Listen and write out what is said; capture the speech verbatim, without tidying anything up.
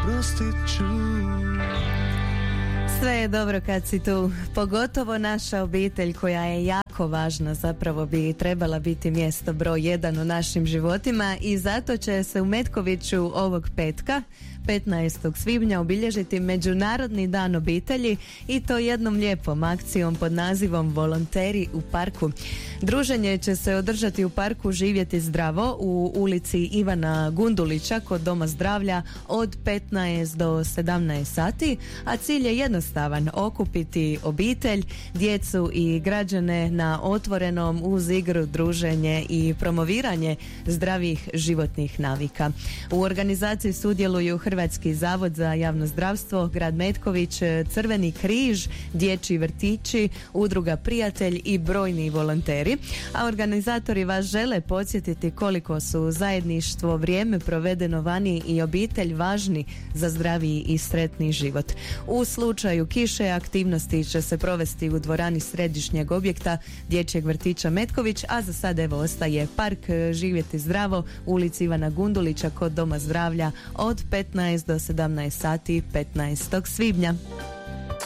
oprostit ću. Sve je dobro kad si tu, pogotovo naša obitelj koja je jako važna, zapravo bi trebala biti mjesto broj jedan u našim životima i zato će se u Metkoviću ovog petka, petnaestog svibnja, obilježiti Međunarodni dan obitelji i to jednom lijepom akcijom pod nazivom Volonteri u parku. Druženje će se održati u parku Živjeti zdravo u ulici Ivana Gundulića kod Doma zdravlja od petnaest do sedamnaest sati, a cilj je jednostavan: okupiti obitelj, djecu i građane na otvorenom uz igru, druženje i promoviranje zdravih životnih navika. U organizaciji sudjeluju Hrvatski zavod za javno zdravstvo, grad Metković, Crveni križ, dječji vrtići, udruga Prijatelj i brojni volonteri. A organizatori vas žele podsjetiti koliko su zajedništvo, vrijeme provedeno vani i obitelj važni za zdraviji i sretniji život. U slučaju kiše aktivnosti će se provesti u dvorani središnjeg objekta dječjeg vrtića Metković, a za sad evo ostaje park Živjeti zdravo u ulici Ivana Gundulića kod Doma zdravlja od petnaest do sedamnaest sati petnaestog svibnja.